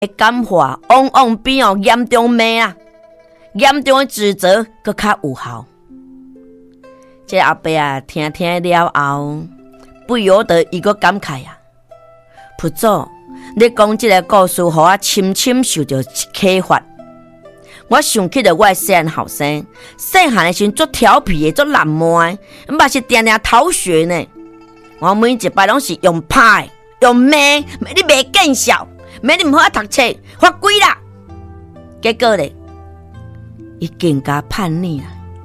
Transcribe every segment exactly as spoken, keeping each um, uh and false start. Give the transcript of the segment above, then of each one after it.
的感化往往比哦严重骂啊，严重的指责更较有效。这阿伯啊，听听了后，不由得伊个感慨啊，佛祖，你讲这个故事，互我深深受到启发。我想起了我的细汉后生，细汉的时阵做调皮的，做懒惰的，嘛是定定逃学呢。我每一摆拢是用拍，用骂，你袂见笑，骂你唔好啊读册，罚跪啦。结果咧，伊更加叛逆啦，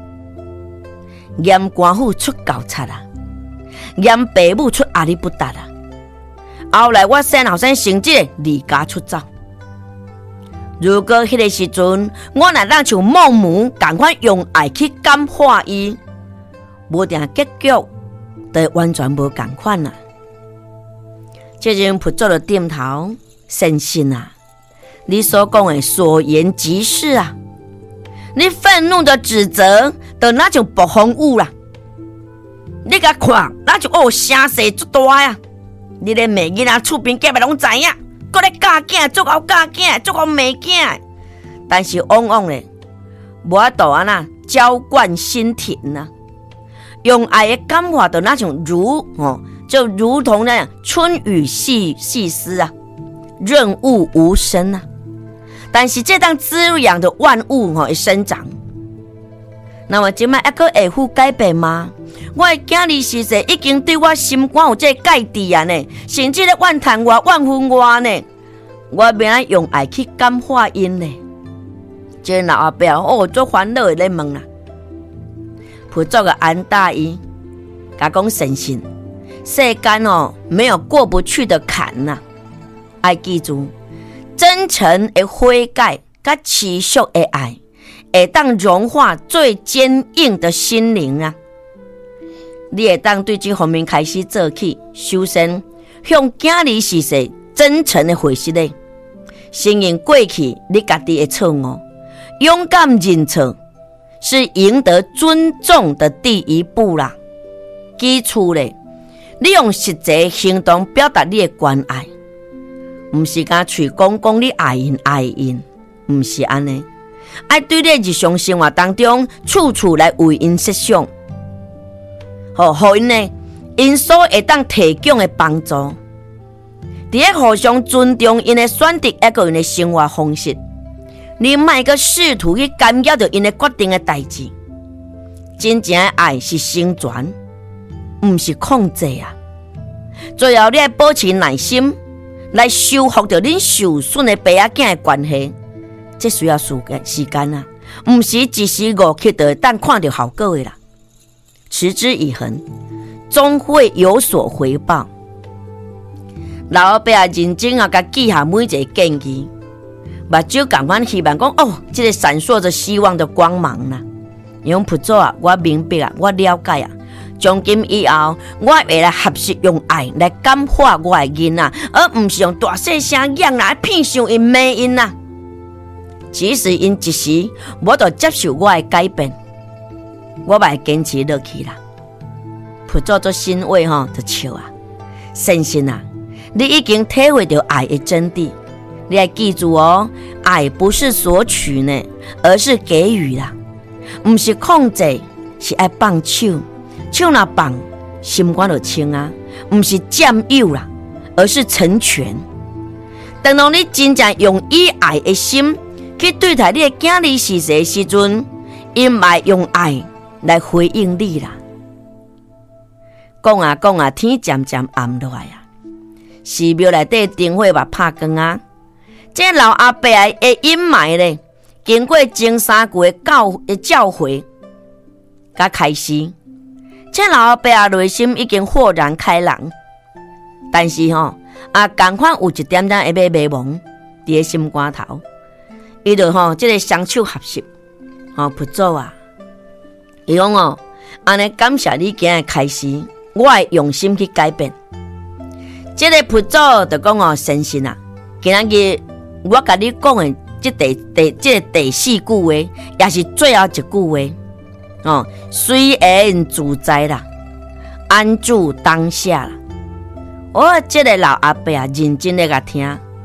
嫌官府出教贼啦，嫌爸母出阿里不达啦。后来我细汉后生成绩离家出走。如果迄个时阵，我若当像孟母共款用爱去感化伊，无定结局就完全无共款啦。这阵佛祖就点头，先生啊，你所讲的所言极是啊。你愤怒的指责，就那种暴风雨啦。你甲看，那就哦声势足大呀。你连骂囡仔厝边隔壁拢知影。搁咧教囝，做到教囝，做到骂囝，但是往往咧，无法度啊那浇灌心田呐、啊，用爱的感化的那种如哦，就如同那样春雨细细丝啊，润物无声啊。但是这当滋养的万物哦会生长。那么今摆还阁会复改变吗？我的囝儿时势已经对我心肝有这个芥蒂啊呢，甚至咧怨叹我、怨恨我呢。我免爱用爱去感化因呢。这老阿伯哦，做烦恼的咧问啦，佛祖个安大伊，甲讲神仙，世间哦没有过不去的坎呐、啊，爱记住，真诚的悔改，甲持续的爱。会当融化最坚硬的心灵啊！你会当对这方面开始做起，首先向囝儿时势真诚的回息咧，承认过去你家己的错误，勇敢认错是赢得尊重的第一步啦。基础咧，你用实际行动表达你的关爱，唔是讲嘴讲讲你爱因爱因，唔是安尼。爱对你日常生活当中，处处来为因设想，好，互因呢，因所会当提供的帮助，伫咧互相尊重因的选择，一个因的生活方式。你莫个试图去干扰着因的决定的代志。真正的爱是成全，唔是控制啊。最后，你要保持耐心，来修复着恁受损的爸仔囝的关系。这需要时间啊，唔是一时五刻就当看到效果的啦。持之以恒，终会有所回报。老阿伯啊，认真啊，甲记下每一个建议，目睭共阮希望讲哦，这个闪烁着希望的光芒啦。用佛祖啊，我明白啊，我了解啊。从今以后，我会来合适用爱来感化我的囡仔，而唔是用大细声养来骗上因骂因啦。即使因一时无就接受我的改变，我嘛会坚持落去啦。佛祖做欣慰吼，就笑啊，先生啊，你已经体会到爱的真谛。你要记住哦，爱不是索取呢，而是给予啦，不是控制，是爱放手，手若放，心肝就清啊，不是占有啦，而是成全。等到你真正用以爱的心。去对待你的囝儿时势的时阵，因嘛用爱来回应你啦。讲啊讲啊，天渐渐暗落来啊，寺庙内底灯火嘛拍光啊。这老阿伯的阴霾咧，经过前三句的教的教诲，甲开始，这老阿伯啊内心已经豁然开朗，但是吼、哦、啊，同款有一点点会迷茫伫个心肝头。伊就吼，即个双手合十，吼佛祖啊！伊讲哦，安尼感谢你今日开始，我会用心去改变。即个佛祖就讲哦，先生啊，今日我甲你讲的即第第即个第四句话，也是最后一句话哦，随缘自在啦，安住当下啦。我即个老阿伯啊，认真咧甲听。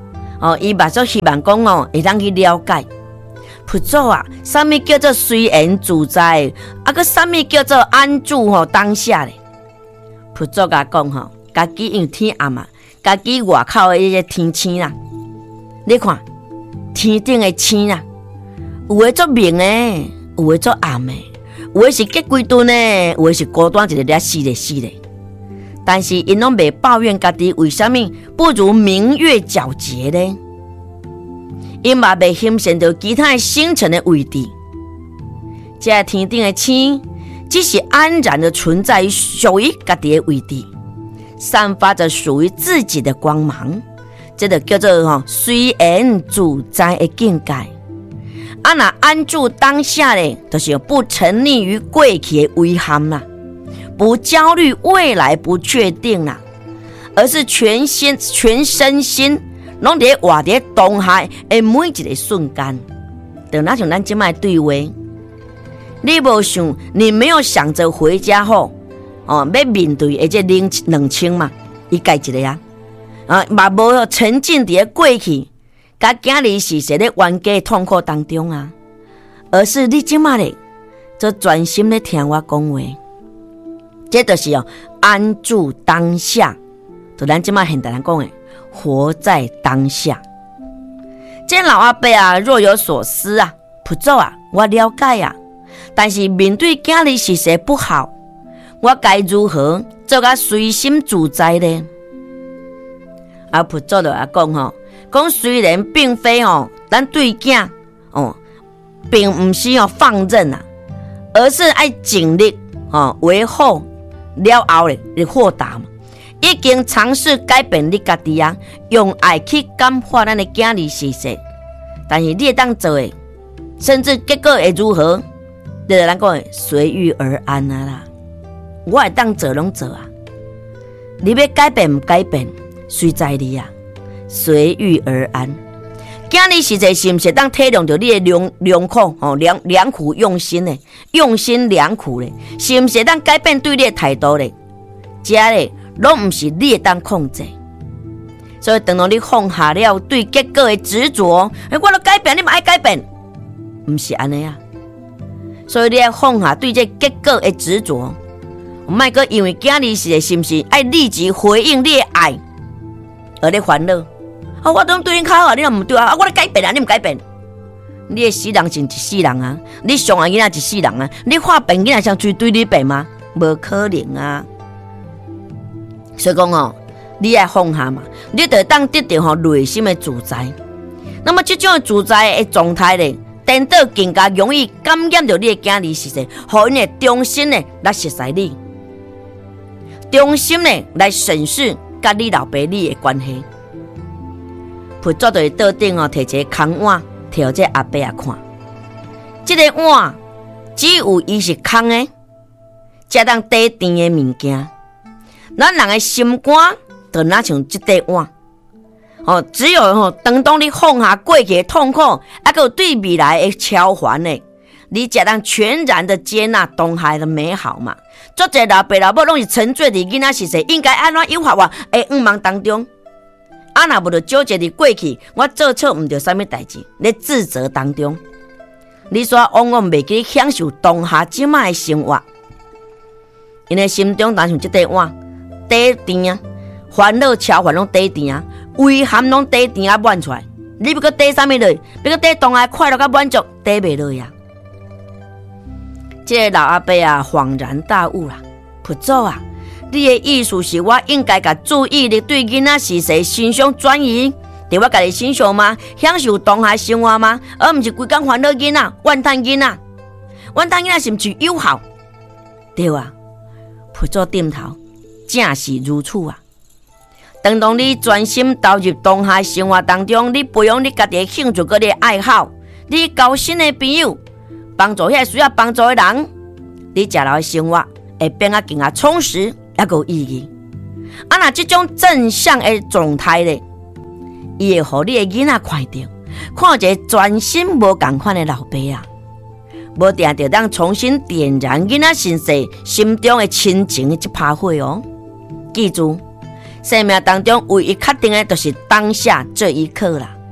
哦，伊嘛足希望讲哦，会当去了解。佛祖啊，啥物叫做随缘自在？啊，个啥物叫做安住吼当下咧？佛祖甲讲吼，家己用天暗嘛，家己外口的迄个天星啦，你看天顶的星啦，有诶足明诶，有诶足暗诶，有诶是结几吨诶，有诶是孤单一个咧死咧死咧。但是因拢袂抱怨家己为什么不如明月皎洁呢？因嘛袂欣赏到其他星辰的位置。这天顶的星，只是安然的存在于属于家己的位置，散发着属于自己的光芒，这就叫做吼随缘自在的境界。啊，那安住当下咧，就是不沉溺于过去的遗憾啦。不焦虑未来不确定啦，而是全心全身心拢伫活伫当下的每一个瞬间。就那像咱即摆对话，你无想，你没有想着回家后哦，要面对而且冷冷清嘛，伊家一个啊，啊，嘛无沉浸伫过去，甲今日是谁咧冤家痛苦当中啊，而是你即摆咧，就专心咧听我讲话。这就是哦，安住当下，就咱即马现代人讲的，活在当下。这老阿伯啊，若有所思啊，佛祖啊，我了解啊，但是面对今日时势不好，我该如何做个随心自在呢？啊，佛祖就来讲吼，讲虽然并非哦，咱对囝哦，并唔是哦放任啊，而是爱尽力哦为好。了后咧，你豁达嘛，已经尝试改变你家己啊，用爱去感化咱的今日时势。但是你会当做诶，甚至结果会如何？就是咱讲诶，随遇而安啊啦。我会当做拢做啊，你要改变唔改变，随在你啊，随遇而安。今日时势是毋是当体谅着你的良良苦哦，良良苦用心咧，用心良苦咧，是毋是当改变对你的态度咧？这咧，拢毋是你会当控制。所以等到你放下了对结果的执着，哎，我都改变，你嘛爱改变，毋是安尼啊。所以你要放下对这结果的执着，莫阁因为今日时势是毋是爱立即回应你的爱，而咧烦恼。啊！我当对你较好啊，你若唔对啊，啊！我咧改变啊，你唔改变，你的死人是一世人啊，你上爱囡仔一世人啊，你化病囡仔像追对你病吗？无可能啊！所以讲哦，你爱放下嘛，你就当得到吼内心的自在。那么这种自在的状态咧，颠倒更加容易感染到你的今日时势，互因会重新咧来熟悉你，重新咧来审视甲你老爸你的关系。佛祖就倒顶哦，摕一个空碗，摕互这阿伯啊看。这个碗只有伊是空的，才当底甜的物件。咱人的心肝就哪像这块碗哦，只有吼、哦，当当你放下过去的痛苦，还有对未来的超凡呢，你才当全然的接纳当下的美好嘛。做者老爸老母拢是沉醉伫囡仔时势，应该安怎优化我的五忙当中。啊，若无就纠结伫过去，我做错毋着啥物代志，咧自责当中，你煞往往袂记享受当下即摆的生活。因的心中当像即块碗，底甜啊，烦恼超烦拢底甜啊，遗憾拢底甜啊满出来。你要搁底啥物落？要搁底当下快乐甲满足，底袂落呀。这个老阿伯啊，恍然大悟啦，佛祖啊！你的意思是我应该把注意力对囡仔时势身上转移，伫我家己身上吗？享受当下生活吗？而毋是规工烦恼囡仔、怨叹囡仔、怨叹囡仔是毋是有效？对啊，佛祖点头，正是如此啊。当当你专心投入当下生活当中，你培养你家己的兴趣、个你的爱好，你交新的朋友，帮助遐需要帮助的人，你食落的生活会变啊更加充实。也有意义。啊，那这种正向的状态咧，伊会互你的囡仔看到，看一个专心无共款的老爸啊，无定着当重新点燃囡仔心世心中的亲情的一把火哦。记住，生命当中唯一确定的，就是当下这一刻啦。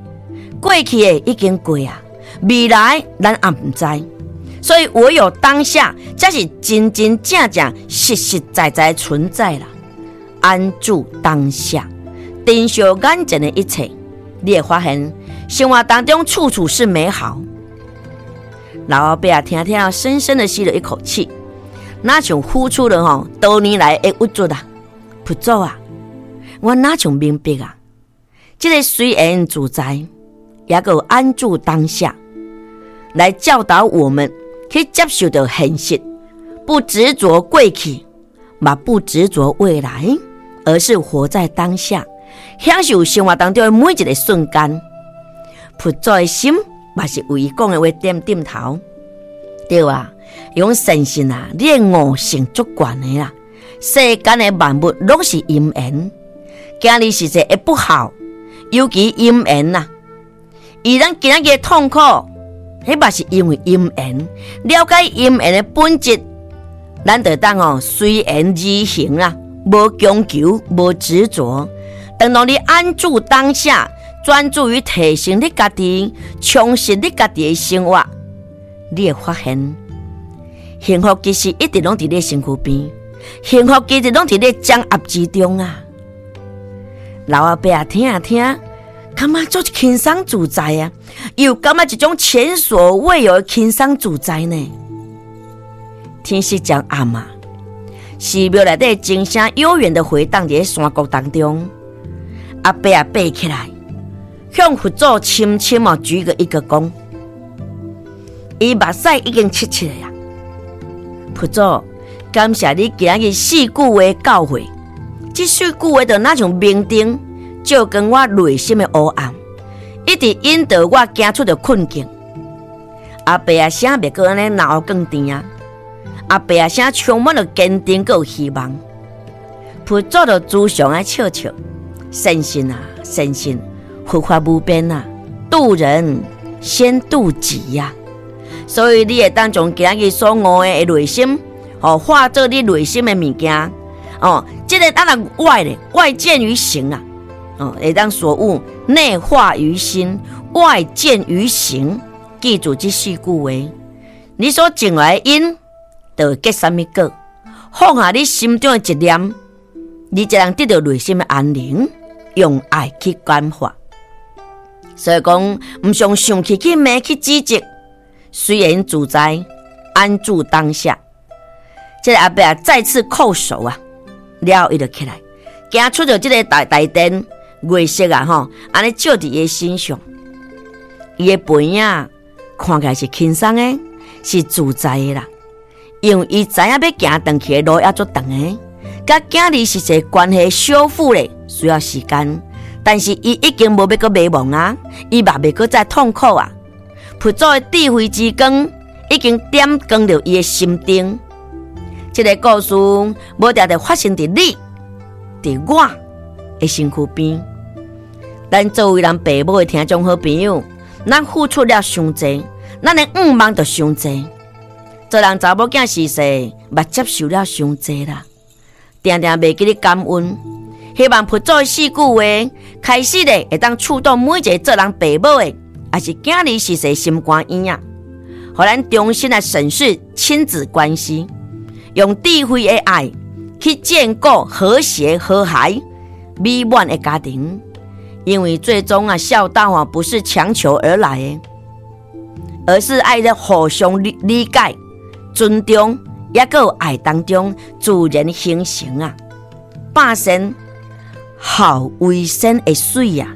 过去的已经过啊，未来咱也唔知，所以唯有当下才是真真正正、实实在在存在啦。安住当下，珍惜眼前的一切，你会发现生活当中处处是美好。老阿伯啊，听听，深深的吸了一口气，那像付出了吼多年来的物质啊，不走啊，我哪像明白啊？这个虽然自在，也够安住当下，来教导我们去接受到现实，不执着过去，嘛不执着未来，而是活在当下，享受生活当中的每一个瞬间。佛祖的心，嘛是为伊讲的话点点头，对啊，用神性啊，你的悟性足悬的啦。世间的万物拢是因缘，今日是一个不好，尤其因缘呐。而咱今日的痛苦，迄嘛是因为因缘。了解因缘的本质，咱就当哦随缘而行啊，无强求，无执着。等到你安住当下，专注于提升你家己，充实你家己的生活，你会发现，幸福其实一直拢伫你身躯边，幸福其实拢伫你掌握之中啊。老阿伯啊，听啊听，感觉足轻松自在啊，又感觉一种前所未有的轻松自在呢。天色将暗啊，寺庙内底钟声悠远的回荡在山谷当中。阿伯啊，爬起来，向佛祖深深啊举个一个躬，伊目屎已经切起来啊。佛祖，感谢你今日四句话教诲，这四句话就那像明灯，照光我内心的黑暗，一直引导我走出的困境。阿伯啊，声袂过安尼闹更甜啊！阿伯啊，声充满了坚定和希望。佛祖就慈祥啊笑笑，深信啊深信，佛法无边啊，渡人先渡己呀、啊。所以你会当从今日所悟的内心，哦，化作你内心的物件，哦，这个当然外的外见于行啊，哦，会当所悟内化于心，外见于行。记住这四句话，你所种来的因，就会结什么果？放下你心中的一念，你才能得到内心的安宁，用爱去感化。所以讲，唔想想去去骂去指责。虽然自在，安住当下。这个阿伯啊，再次叩首啊，了后伊就起来，行出咗这个大大殿，月色啊吼，安尼照伫伊身上，伊的背影看起来是轻松的，是自在的啦。因为伊知影要行长去的路也足长的，甲今日是一个关系修复咧，需要时间。但是伊已经无要阁迷茫啊，伊嘛袂阁再痛苦啊。佛祖的智慧之光已经点光了伊的心灯。这个故事无定定发生伫你、伫我的身躯边。咱作为咱父母的听众好朋友，咱付出了伤济，咱的愿望就伤济。做人查某囝时势，嘛接受了伤济啦。定定袂记你感恩。希望佛祖的四句话开始咧，会当触动每一个做人父母的。也是今日是谁心肝一样，互咱重新来审视亲子关系，用智慧的爱去建构和谐和谐美满的家庭。因为最终啊，孝道啊不是强求而来的，而是爱在互相理理解、尊重，也有爱当中自然形成啊。百善好为先的水啊！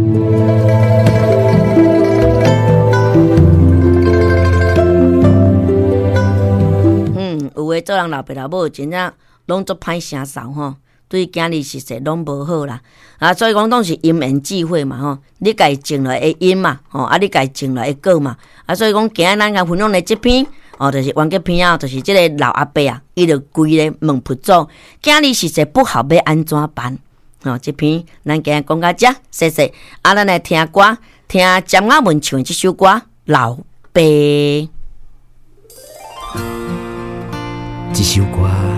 有诶，做人老爸老母真正拢做歹声嗽吼，对今日实际拢无好啦。啊，所以讲拢是因缘际会嘛吼，你家种来的因嘛，吼啊，你家种来的果嘛。啊，所以讲今日咱甲分享的这篇哦，就是完结篇啊，就是这个老阿伯啊，伊就规咧问佛祖，今日实际不好要安怎办？哦，这篇咱今日讲到这，谢谢。啊，咱来听歌，听江雅文唱的这首歌《老爸》。 这首歌